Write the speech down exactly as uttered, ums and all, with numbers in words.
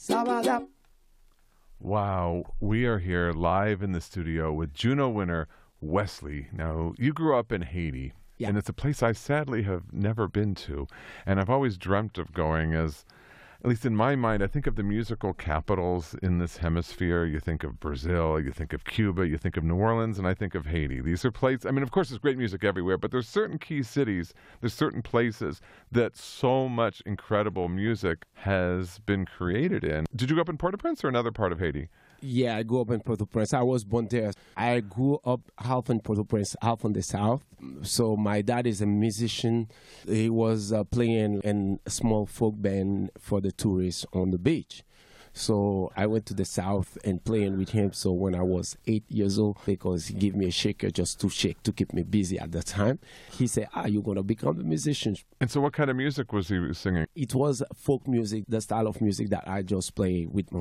Sabadap. Wow, we are here live in the studio with Juno winner Wesley. Now, you grew up in Haiti, Yeah. and it's a place I sadly have never been to, and I've always dreamt of going as, at least in my mind, I think of the musical capitals in this hemisphere. You think of Brazil, you think of Cuba, you think of New Orleans, and I think of Haiti. These are places, I mean, of course, there's great music everywhere, but there's certain key cities, there's certain places that so much incredible music has been created in. Did you grow up in Port-au-Prince or another part of Haiti? Yeah, I grew up in Port-au-Prince. I was born there. I grew up half in Port-au-Prince, half in the south. So my dad is a musician. He was uh, playing in a small folk band for the tourists on the beach. So I went to the south and playing with him. So when I was eight years old, because he gave me a shaker just to shake to keep me busy at the time, he said, ah, you're going to become a musician. And so what kind of music was he singing? It was folk music, the style of music that I just play with my